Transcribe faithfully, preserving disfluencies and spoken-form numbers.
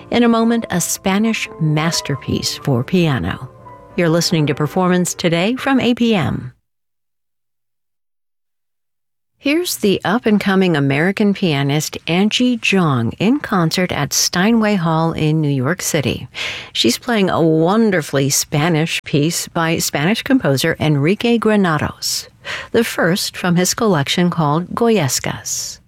In a moment, a Spanish masterpiece for piano. You're listening to Performance Today from A P M. Here's the up-and-coming American pianist Angie Jong in concert at Steinway Hall in New York City. She's playing a wonderfully Spanish piece by Spanish composer Enrique Granados, the first from his collection called Goyescas.